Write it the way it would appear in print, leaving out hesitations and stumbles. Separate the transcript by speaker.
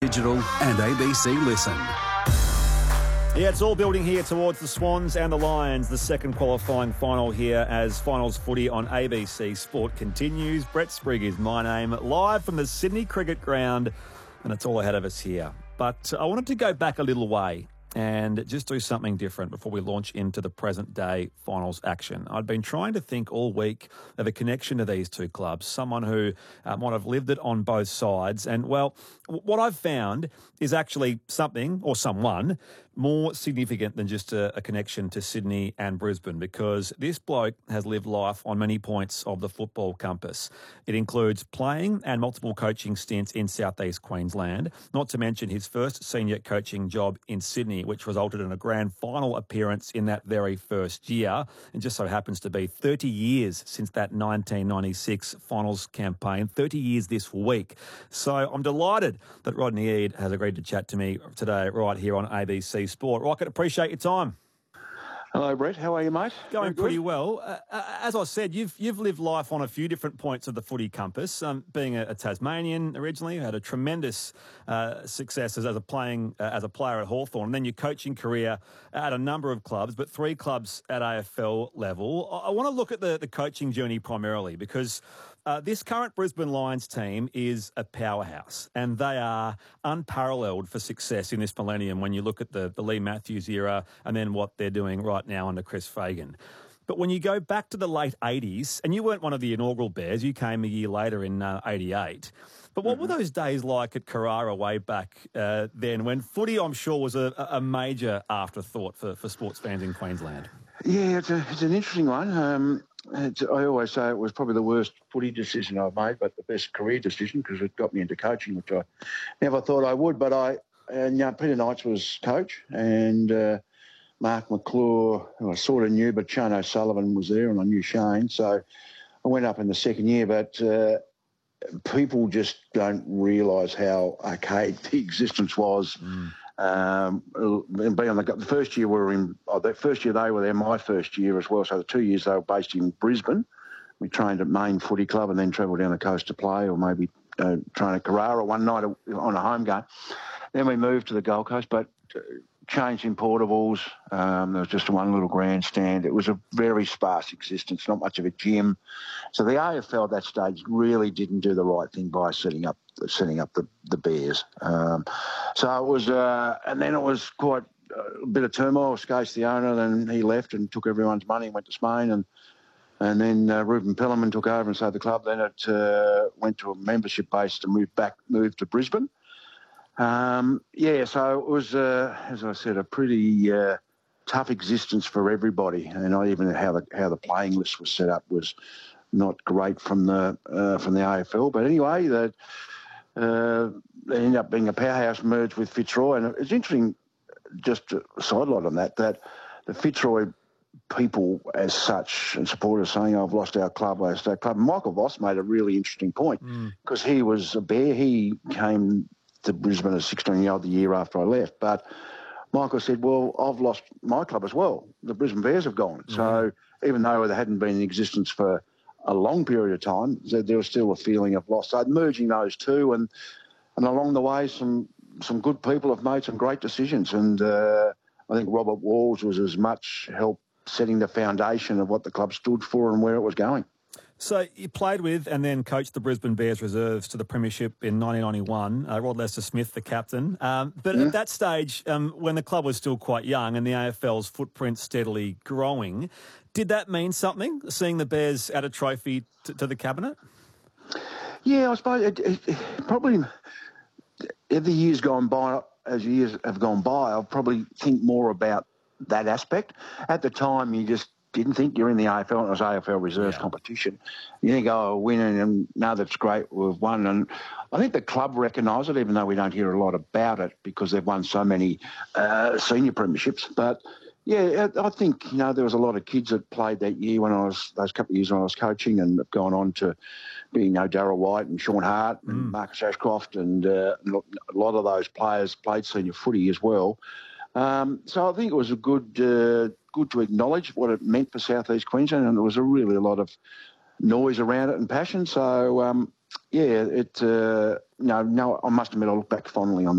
Speaker 1: Digital and ABC Listen.
Speaker 2: Yeah, it's all building here towards the Swans and the Lions. The second qualifying final here as finals footy on ABC Sport continues. Brett Sprigg is my name, live from the Sydney Cricket Ground, and it's all ahead of us here. But I wanted to go back a little way and just do something different before we launch into the present day finals action. I'd been trying to think all week of a connection to these two clubs, someone who might have lived it on both sides. And, well, what I've found is actually something or someone more significant than just a connection to Sydney and Brisbane, because this bloke has lived life on many points of the football compass. It includes playing and multiple coaching stints in southeast Queensland, not to mention his first senior coaching job in Sydney, which resulted in a grand final appearance in that very first year, and just so happens to be 30 years since that 1996 finals campaign, 30 years this week. So I'm delighted that Rodney Eade has agreed to chat to me today right here on ABC Sport. Rocket, appreciate your time.
Speaker 3: Hello, Brett. How are you, mate?
Speaker 2: Going pretty well. As I said, you've lived life on a few different points of the footy compass. Being a Tasmanian originally, you had a tremendous success as a player at Hawthorn, and then your coaching career at a number of clubs, but 3 clubs at AFL level. I want to look at the coaching journey primarily because this current Brisbane Lions team is a powerhouse, and they are unparalleled for success in this millennium when you look at the Lee Matthews era and then what they're doing right now under Chris Fagan. But when you go back to the late 80s, and you weren't one of the inaugural Bears, you came a year later in 88. But what were those days like at Carrara way back then, when footy, I'm sure, was a major afterthought for sports fans in Queensland?
Speaker 3: Yeah, it's an interesting one. I always say it was probably the worst footy decision I've made, but the best career decision because it got me into coaching, which I never thought I would. But Peter Knights was coach, and Mark McClure, who I sort of knew, but Shane O'Sullivan was there, and I knew Shane. So I went up in the second year, but people just don't realise how archaic the existence was. The first year we were in, the first year they were there, my first year as well. So the 2 years they were based in Brisbane. We trained at Main Footy Club and then travelled down the coast to play, or maybe train at Carrara one night on a home game. Then we moved to the Gold Coast, but changed in portables. There was just one little grandstand. It was a very sparse existence, not much of a gym. So the AFL at that stage really didn't do the right thing by setting up the Bears. So it was, and then it was quite a bit of turmoil. Skase, the owner, then he left and took everyone's money and went to Spain, and then Ruben Pellerman took over and saved the club. Then it went to a membership base to moved to Brisbane. So it was, as I said, a pretty tough existence for everybody, and even how the playing list was set up was not great from the AFL. But anyway, they ended up being a powerhouse, merged with Fitzroy, and it's interesting. Just a sidelight on that the Fitzroy people as such and supporters saying, "I've lost our club." Michael Voss made a really interesting point because he was a Bear. He came to Brisbane as a 16-year-old the year after I left. But Michael said, well, I've lost my club as well. The Brisbane Bears have gone. So even though they hadn't been in existence for a long period of time, there was still a feeling of loss. So merging those two and along the way, some good people have made some great decisions. And I think Robert Walls was as much help setting the foundation of what the club stood for and where it was going.
Speaker 2: So you played with and then coached the Brisbane Bears reserves to the premiership in 1991, Rod Lester-Smith, the captain. But at that stage, when the club was still quite young and the AFL's footprint steadily growing, did that mean something, seeing the Bears add a trophy to the cabinet?
Speaker 3: Yeah, I suppose it probably, as the years have gone by, I'll probably think more about that aspect. At the time, you just didn't think you're in the AFL, and it was AFL reserves competition. You think, oh, winning, and no, that's great, we've won. And I think the club recognise it, even though we don't hear a lot about it because they've won so many senior premierships. But yeah, I think, there was a lot of kids that played that year those couple of years when I was coaching, and have gone on to be, Darryl White and Sean Hart and Marcus Ashcroft, and a lot of those players played senior footy as well. So I think it was good to acknowledge what it meant for South East Queensland, and there was really a lot of noise around it and passion. So, I must admit I look back fondly on